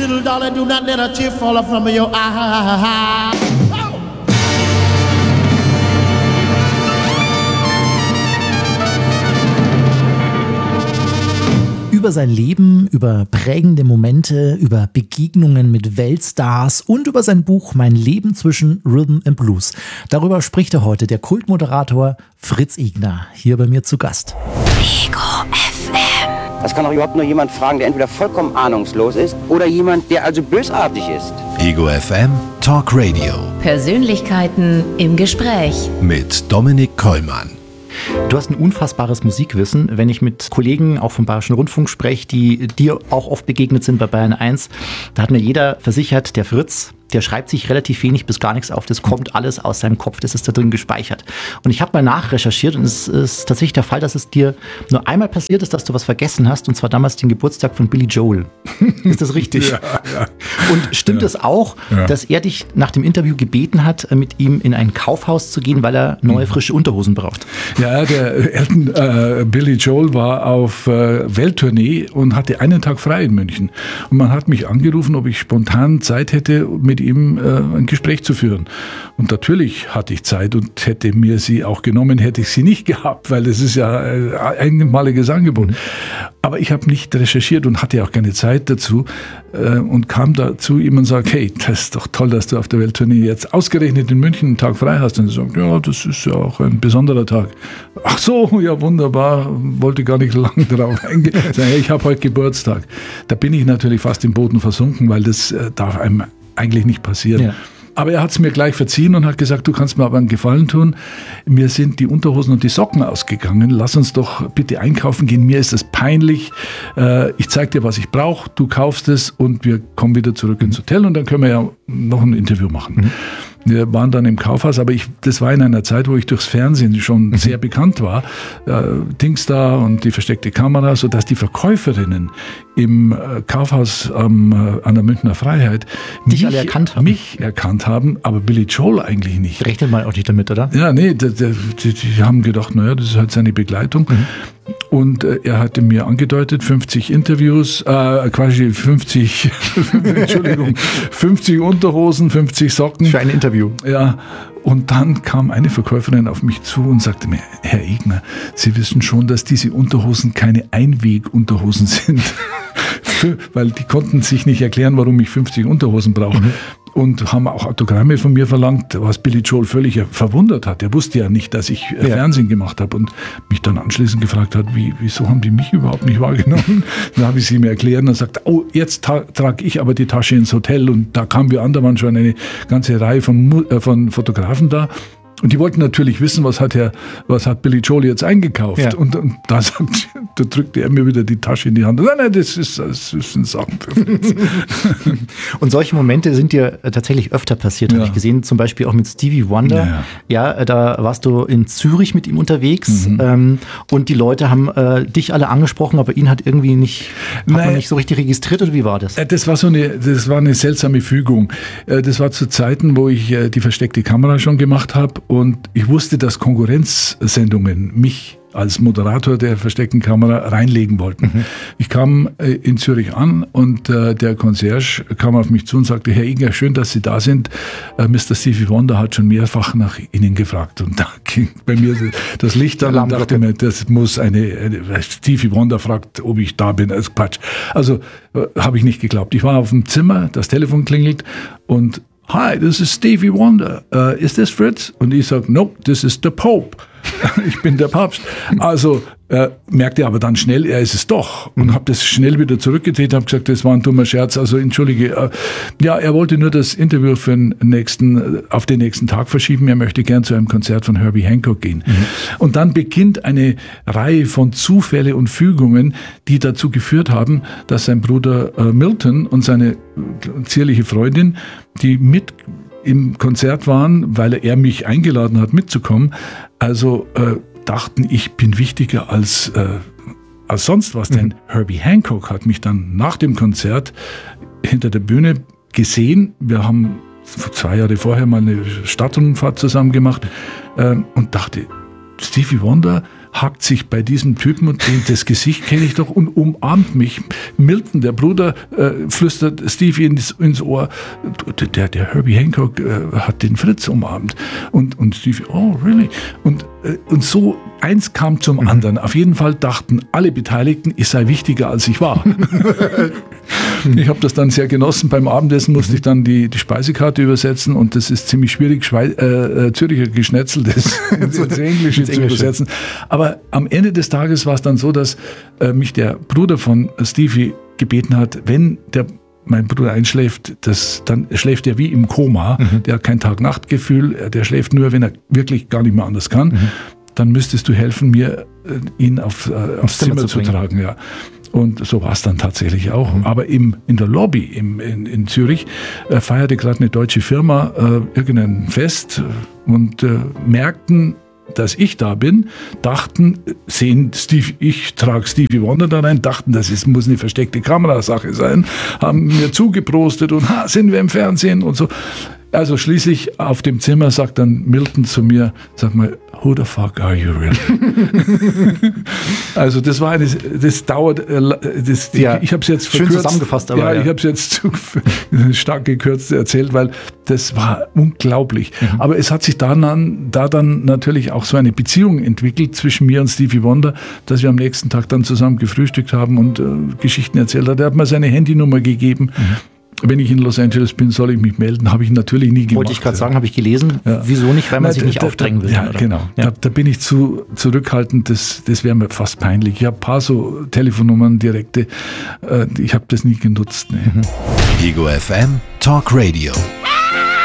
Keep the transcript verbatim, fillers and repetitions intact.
Little darling, do not let a tear fall from your eye. Über sein Leben, über prägende Momente, über Begegnungen mit Weltstars und über sein Buch Mein Leben zwischen Rhythm and Blues. Darüber spricht er heute der Kultmoderator Fritz Egner, hier bei mir zu Gast. Ego F M. Das kann doch überhaupt nur jemand fragen, der entweder vollkommen ahnungslos ist oder jemand, der also bösartig ist. Ego F M Talk Radio. Persönlichkeiten im Gespräch. Mit Dominik Kollmann. Du hast ein unfassbares Musikwissen. Wenn ich mit Kollegen auch vom Bayerischen Rundfunk spreche, die dir auch oft begegnet sind bei Bayern eins, da hat mir jeder versichert, der Fritz, der schreibt sich relativ wenig bis gar nichts auf. Das kommt alles aus seinem Kopf, das ist da drin gespeichert. Und ich habe mal nachrecherchiert und es ist tatsächlich der Fall, dass es dir nur einmal passiert ist, dass du was vergessen hast, und zwar damals den Geburtstag von Billy Joel. Ist das richtig? Ja, ja. Und stimmt Ja. es auch, Ja. dass er dich nach dem Interview gebeten hat, mit ihm in ein Kaufhaus zu gehen, weil er neue frische Unterhosen braucht? Ja, der Elton, äh, Billy Joel war auf äh, Welttournee und hatte einen Tag frei in München. Und man hat mich angerufen, ob ich spontan Zeit hätte, mit ihm äh, ein Gespräch zu führen. Und natürlich hatte ich Zeit und hätte mir sie auch genommen, hätte ich sie nicht gehabt, weil das ist ja äh, ein einmaliges Angebot. Mhm. Aber ich habe nicht recherchiert und hatte auch keine Zeit dazu äh, und kam da zu ihm und sagte, hey, das ist doch toll, dass du auf der Welttournee jetzt ausgerechnet in München einen Tag frei hast. Und er sagt, ja, das ist ja auch ein besonderer Tag. Ach so, ja wunderbar, wollte gar nicht lange darauf eingehen. Ich habe heute Geburtstag. Da bin ich natürlich fast im Boden versunken, weil das äh, darf einem eigentlich nicht passieren. Ja. Aber er hat es mir gleich verziehen und hat gesagt, du kannst mir aber einen Gefallen tun. Mir sind die Unterhosen und die Socken ausgegangen. Lass uns doch bitte einkaufen gehen. Mir ist das peinlich. Äh, ich zeige dir, was ich brauche. Du kaufst es und wir kommen wieder zurück ins Hotel und dann können wir ja noch ein Interview machen. Mhm. Wir waren dann im Kaufhaus, aber ich, das war in einer Zeit, wo ich durchs Fernsehen schon mhm. sehr bekannt war. Äh, Dingsda und die versteckte Kamera, sodass die Verkäuferinnen im äh, Kaufhaus ähm, äh, an der Münchner Freiheit Dich alle erkannt haben. mich erkannt haben, aber Billy Joel eigentlich nicht. Rechnet man auch nicht damit, oder? Ja, nee, die, die, die haben gedacht, naja, das ist halt seine Begleitung. Mhm. Und äh, er hatte mir angedeutet, fünfzig Interviews, äh, quasi fünfzig, Entschuldigung, fünfzig Unterhosen, fünfzig Socken. Für ein Interview. Ja, und dann kam eine Verkäuferin auf mich zu und sagte mir, Herr Egner, Sie wissen schon, dass diese Unterhosen keine Einwegunterhosen sind. Für, weil die konnten sich nicht erklären, warum ich fünfzig Unterhosen brauche. Mhm. Und haben auch Autogramme von mir verlangt, was Billy Joel völlig verwundert hat. Er wusste ja nicht, dass ich ja. Fernsehen gemacht habe und mich dann anschließend gefragt hat, wie, wieso haben die mich überhaupt nicht wahrgenommen? Dann habe ich sie ihm erklärt und er sagt, oh, jetzt ta- trage ich aber die Tasche ins Hotel. Und da kamen wir an, da waren schon eine ganze Reihe von, äh, von Fotografen da. Und die wollten natürlich wissen, was hat Herr, was hat Billy Joel jetzt eingekauft? Ja. Und, und da, sagt, da drückte er mir wieder die Tasche in die Hand. Nein, nein, das ist, das sind Sachen für Fritz. Und solche Momente sind dir tatsächlich öfter passiert, ja. habe ich gesehen. Zum Beispiel auch mit Stevie Wonder. Ja, ja. ja, da warst du in Zürich mit ihm unterwegs. Mhm. Ähm, und die Leute haben äh, dich alle angesprochen, aber ihn hat irgendwie nicht, hat man nicht so richtig registriert. Oder wie war das? Das war so eine, das war eine seltsame Fügung. Das war zu Zeiten, wo ich die versteckte Kamera schon gemacht habe. Und ich wusste, dass Konkurrenzsendungen mich als Moderator der versteckten Kamera reinlegen wollten. Mhm. Ich kam äh, in Zürich an und äh, der Concierge kam auf mich zu und sagte, Herr Egner, schön, dass Sie da sind. Äh, Mister Stevie Wonder hat schon mehrfach nach Ihnen gefragt. Und da ging bei mir das Licht an und dachte mir, das muss eine, eine Stevie Wonder fragt, ob ich da bin. Das ist Quatsch. Also äh, habe ich nicht geglaubt. Ich war auf dem Zimmer, das Telefon klingelt und Hi, this is Stevie Wonder. Uh, is this Fritz? Und ich sage, nope, this is the Pope. Ich bin der Papst. Also äh, merkte aber dann schnell, er ist es doch. Und habe das schnell wieder zurückgedreht, habe gesagt, das war ein dummer Scherz. Also entschuldige. Äh, ja, er wollte nur das Interview für den nächsten, auf den nächsten Tag verschieben. Er möchte gern zu einem Konzert von Herbie Hancock gehen. Mhm. Und dann beginnt eine Reihe von Zufälle und Fügungen, die dazu geführt haben, dass sein Bruder äh, Milton und seine zierliche Freundin, die mit im Konzert waren, weil er mich eingeladen hat, mitzukommen, also äh, dachten, ich bin wichtiger als, äh, als sonst was. Mhm. Denn Herbie Hancock hat mich dann nach dem Konzert hinter der Bühne gesehen. Wir haben zwei Jahre vorher mal eine Stadtrundfahrt zusammen gemacht äh, und dachte, Stevie Wonder hakt sich bei diesem Typen und den, das Gesicht kenne ich doch und umarmt mich. Milton, der Bruder, äh, flüstert Stevie ins, ins Ohr, der, der Herbie Hancock äh, hat den Fritz umarmt. Und, und Stevie, oh, really? Und, äh, und so eins kam zum mhm. anderen. Auf jeden Fall dachten alle Beteiligten, ich sei wichtiger, als ich war. Ich habe das dann sehr genossen. Beim Abendessen musste ich dann die, die Speisekarte übersetzen und das ist ziemlich schwierig, Schweiz, äh, Züricher Geschnetzel das ins, ins Englische zu übersetzen. Aber am Ende des Tages war es dann so, dass äh, mich der Bruder von Stevie gebeten hat, wenn der mein Bruder einschläft, das, dann schläft er wie im Koma. Mhm. Der hat kein Tag-Nacht-Gefühl, der schläft nur, wenn er wirklich gar nicht mehr anders kann. Mhm. Dann müsstest du helfen, mir äh, ihn auf, äh, aufs Zimmer, Zimmer zu, zu tragen. Ja. Und so war es dann tatsächlich auch. Mhm. Aber im, in der Lobby im, in, in Zürich äh, feierte gerade eine deutsche Firma äh, irgendein Fest und äh, merkten, dass ich da bin, dachten, sehen Steve, ich trage Stevie Wonder da rein, dachten, das ist, muss eine versteckte Kamerasache sein, haben mir zugeprostet und ha, sind wir im Fernsehen und so. Also schließlich auf dem Zimmer sagt dann Milton zu mir, sag mal, who the fuck are you really? Also das war eine, das dauert, das, ja, ich habe es jetzt schön verkürzt, zusammengefasst, aber ja, ja. ich habe es jetzt zu, stark gekürzt erzählt, weil das war unglaublich. Mhm. Aber es hat sich dann, da dann natürlich auch so eine Beziehung entwickelt zwischen mir und Stevie Wonder, dass wir am nächsten Tag dann zusammen gefrühstückt haben und äh, Geschichten erzählt hat. Er hat mir seine Handynummer gegeben. Mhm. Wenn ich in Los Angeles bin, soll ich mich melden. Habe ich natürlich nie gemacht. Wollte ich gerade sagen, habe ich gelesen. Ja. Wieso nicht? Weil man Na, sich nicht da, aufdrängen will. Ja, oder? genau. Ja. Da, da bin ich zu zurückhaltend. Das, das wäre mir fast peinlich. Ich habe ein paar so Telefonnummern, direkte. Äh, ich habe das nie genutzt. Ne. Mhm. Ego F M Talk Radio.